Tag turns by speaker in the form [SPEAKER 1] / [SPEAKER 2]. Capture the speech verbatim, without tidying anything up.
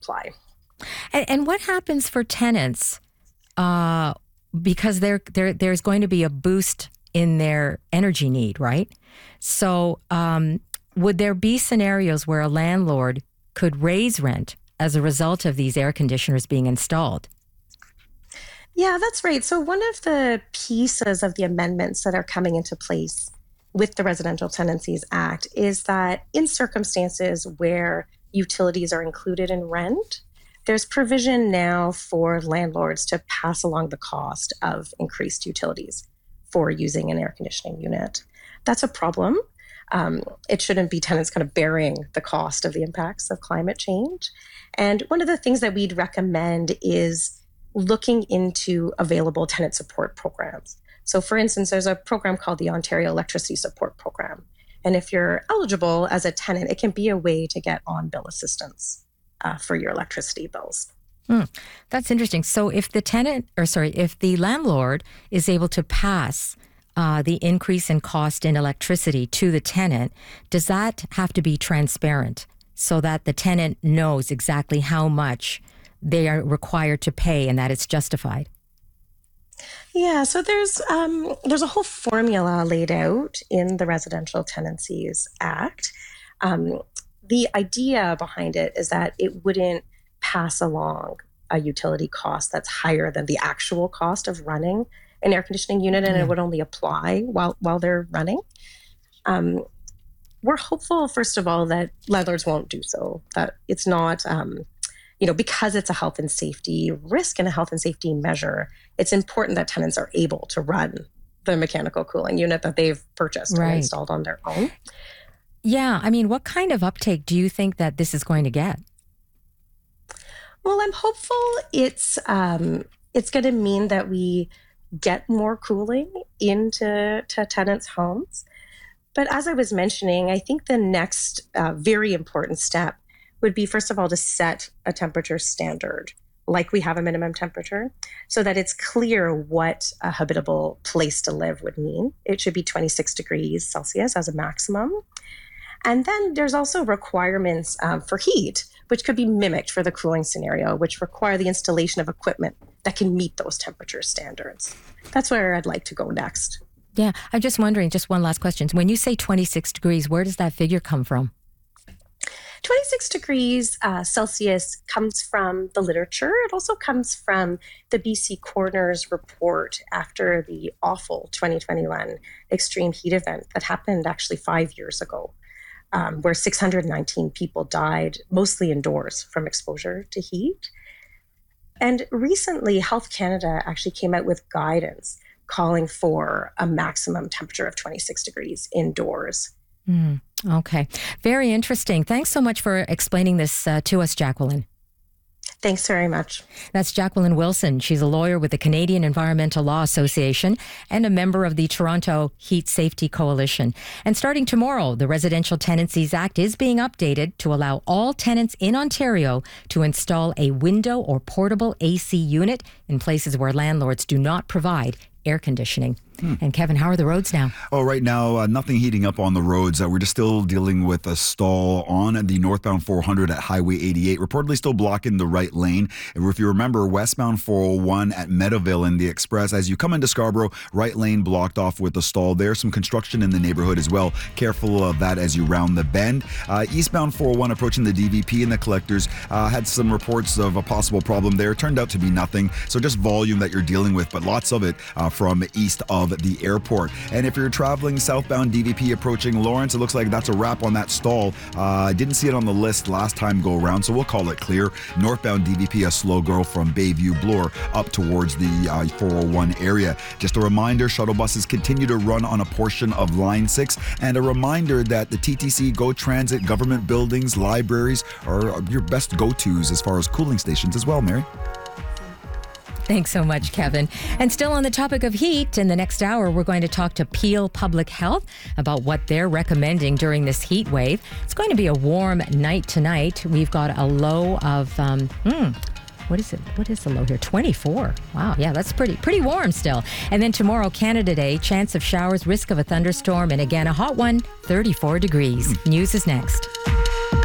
[SPEAKER 1] apply.
[SPEAKER 2] And, and what happens for tenants? Uh, because there, there, there's going to be a boost in their energy need, right? So um, would there be scenarios where a landlord could raise rent as a result of these air conditioners being installed?
[SPEAKER 1] Yeah, that's right. So one of the pieces of the amendments that are coming into place with the Residential Tenancies Act is that in circumstances where utilities are included in rent, there's provision now for landlords to pass along the cost of increased utilities for using an air conditioning unit. That's a problem. Um, it shouldn't be tenants kind of bearing the cost of the impacts of climate change. And one of the things that we'd recommend is looking into available tenant support programs. So for instance, there's a program called the Ontario Electricity Support Program. And if you're eligible as a tenant, it can be a way to get on-bill assistance uh, for your electricity bills.
[SPEAKER 2] Hmm. That's interesting. So if the tenant, or sorry, if the landlord is able to pass uh, the increase in cost in electricity to the tenant, does that have to be transparent so that the tenant knows exactly how much they are required to pay and that it's justified?
[SPEAKER 1] Yeah, so there's um, there's a whole formula laid out in the Residential Tenancies Act. Um, the idea behind it is that it wouldn't pass along a utility cost that's higher than the actual cost of running an air conditioning unit, and yeah. it would only apply while while they're running. Um, we're hopeful, first of all, that landlords won't do so, that it's not... Um, You know, because it's a health and safety risk and a health and safety measure, it's important that tenants are able to run the mechanical cooling unit that they've purchased right. and installed on their own.
[SPEAKER 2] Yeah. I mean, what kind of uptake do you think that this is going to get?
[SPEAKER 1] Well, I'm hopeful it's um, it's going to mean that we get more cooling into to tenants' homes. But as I was mentioning, I think the next uh, very important step would be, first of all, to set a temperature standard, like we have a minimum temperature, so that it's clear what a habitable place to live would mean. It should be twenty-six degrees Celsius as a maximum. And then there's also requirements um, for heat, which could be mimicked for the cooling scenario, which require the installation of equipment that can meet those temperature standards. That's where I'd like to go next.
[SPEAKER 2] Yeah, I'm just wondering, just one last question. When you say twenty-six degrees, where does that figure come from?
[SPEAKER 1] twenty-six degrees uh, Celsius comes from the literature. It also comes from the B C Coroner's report after the awful twenty twenty-one extreme heat event that happened actually five years ago, um, where six hundred nineteen people died, mostly indoors, from exposure to heat. And recently, Health Canada actually came out with guidance calling for a maximum temperature of twenty-six degrees indoors.
[SPEAKER 2] Mm. Okay. Very interesting. Thanks so much for explaining this uh, to us, Jacqueline.
[SPEAKER 1] Thanks very much.
[SPEAKER 2] That's Jacqueline Wilson. She's a lawyer with the Canadian Environmental Law Association and a member of the Toronto Heat Safety Coalition. And starting tomorrow, the Residential Tenancies Act is being updated to allow all tenants in Ontario to install a window or portable A C unit in places where landlords do not provide air conditioning. Hmm. And Kevin, how are the roads now?
[SPEAKER 3] Oh, right now, uh, nothing heating up on the roads. Uh, we're just still dealing with a stall on the northbound four hundred at Highway eighty-eight, reportedly still blocking the right lane. And if you remember, westbound four oh one at Meadowville in the Express, as you come into Scarborough, right lane blocked off with a stall. There's some construction in the neighborhood as well. Careful of that as you round the bend. Uh, eastbound four oh one approaching the D V P and the collectors uh, had some reports of a possible problem there. Turned out to be nothing. So just volume that you're dealing with, but lots of it uh, from east of the airport. And if you're traveling southbound D V P approaching Lawrence, it looks like that's a wrap on that stall. I uh, didn't see it on the list last time go around, so we'll call it clear. Northbound D V P, a slow go from Bayview Bloor up towards the uh, four oh one area. Just a reminder, shuttle buses continue to run on a portion of Line six, and a reminder that the T T C, Go Transit, government buildings, libraries are your best go-tos as far as cooling stations as well, Mary.
[SPEAKER 2] Thanks so much, Kevin. And still on the topic of heat, in the next hour, we're going to talk to Peel Public Health about what they're recommending during this heat wave. It's going to be a warm night tonight. We've got a low of, um, hmm, what is it? What is the low here? twenty-four. Wow. Yeah, that's pretty, pretty warm still. And then tomorrow, Canada Day, chance of showers, risk of a thunderstorm, and again, a hot one, thirty-four degrees. News is next.